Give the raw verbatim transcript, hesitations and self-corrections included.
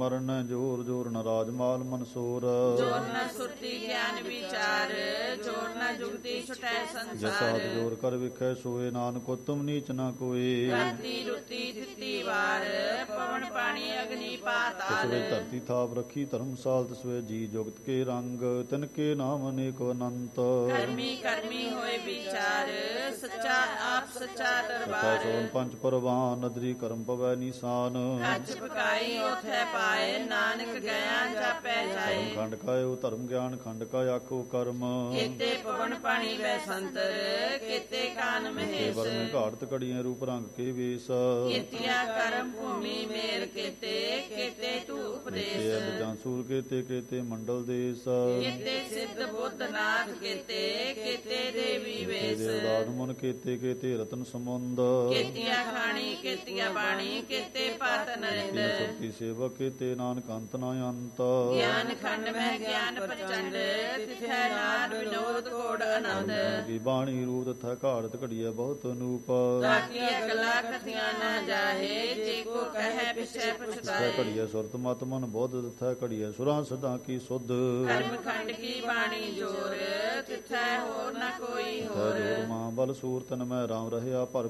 ਮਰਨ ਜੋਰ ਜੋਰ ਨ ਰਾਜਮਾਲ ਮਨਸੂਰ। ਜੋਰ ਨ ਸੁਰਤੀ ਗਿਆਨ ਵਿਚਾਰ, ਜੋਰ ਨ ਜੁਗਤੀ ਛੁਟੈ ਸੰਸਾਰ। ਜਸਾ ਜੋਰ ਕਰ ਵਿਖੈ ਸੋਏ, ਨਾਨਕ ਉਤਮ ਨੀਚ ਨ ਕੋਏ। ਰਾਤੀ ਰੁਤੀ ਤਿੱਤੀ ਵਾਰ, ਪਵਨ ਪਾਣੀ ਅਗਨੀ ਪਾਤਾਲ। ਤਿਸਵੇ ਧਰਤੀ ਥਾਪ ਰੱਖੀ ਧਰਮਸਾਲ, ਤਿਸਵੇ ਜੀ ਜੁਗਤ ਕੇ ਰੰਗ, ਤਿਨ ਕੇ ਨਾਮ ਅਨੇਕ ਅਨੰਤ। ਕਰਮੀ ਕਰਮੀ ਹੋਏ ਵਿਚਾਰ, ਸੱਚਾ ਆਪ ਸੱਚਾ ਦਰਬਾਰ। ਸੋਨ ਪੰਜ ਪਰਵਾਨ, ਨਦਰੀ ਕਰਮ ਪਵੈ ਨੀਸਾਨ। ਕੱਚ ਪਕਾਈ ਉਥੈ ਪਾਏ, ਨਾਨਕ ਗਿਆ ਜਾਪੈ ਜਾਏ। ਧਰਮ ਖੰਡ ਕਾਇਓ ਧਰਮ ਗਿਆਨ, ਖੰਡ ਕਾ ਆਖੋ ਕਰਮ। ਕੀਤੇ ਪਵਨ ਪਾਣੀ ਵੈ ਸੰਤਰ, ਕੀਤੇ ਕਾਨ ਮਹੇਸ਼। ਵਰਨੇ ਘਾੜਤ ਘੜੀਆਂ ਰੂਪ ਰੰਗ ਕੇ ਵੇਸ। ਕੀਤਿਆ ਕਰਮ ਭੂਮੀ ਮੇਰ ਕੀਤੇ, ਕੀਤੇ ਤੂੰ ਉਪਦੇਸ਼। ਜਾਂ ਸੂਰ ਕੇਤੇ ਕੇਤੇ ਮੰਡਲ ਦੇਸ। ਕੀਤੇ ਸਿੱਧ ਬੁੱਧ ਨਾਥ ਕੀਤੇ, ਕੀਤੇ ਦੇਵੀ ਵੇਸ। ਦੇਵਦਾਨ ਮਨ ਕੇਤੇ ਕੇਤੇ ਰਤਨ ਸਮੁੰਦ। ਕੀਤਿਆ ਖਾਣੀ ਕੀਤਿਆ ਬਾਣੀ, ਕੀਤੇ ਪਤ ਨਰਿੰਦ। ਸ਼ਕਤੀ ਸੇਵਕ ਕੇਤੇ ਨਾਨਕ ਅੰਤ ਨ ਅੰਤ। ਗਿਆਨ ਖੰਡ ਮਹਿ ਗਿਆਨ ਪ੍ਰਚੰਡ, ਤਿਥੈ ਨਾਦ ਵਿਨੋਦ ਕੋੜ ਆਨੰਦ। ਕੀ ਬਾਣੀ ਰੂਪ ਤਥਾ ਘਾੜਤ ਘੜੀਐ ਬਹੁਤ ਅਨੂਪ। ਤਾਕੀਆ ਗਲਾ ਕਥੀਆਂ ਨਾ ਜਾਹੇ, ਜੇ ਕੋ ਕਹੈ ਪਿਛੈ ਪਛਤਾਏ। ਘੜੀਐ ਸੁਰਤ ਮਤ ਮਨ ਬੁੱਧ ਤਥਾ ਘੜੀਐ ਸੁਰਾਂ ਸਦਾ ਕੀ ਸੁਧ। ਕਰਮ ਖੰਡ ਕੀ ਬਾਣੀ ਜੋਰ, ਤਿਥੈ ਹੋਰ ਨ ਕੋਈ ਹੋਰ। ਜੋਰ ਮਾਂ ਬਲ ਸੂਰ ਤਨ ਮੈਂ ਰਾਮ ਰਹਿਆ ਭਰ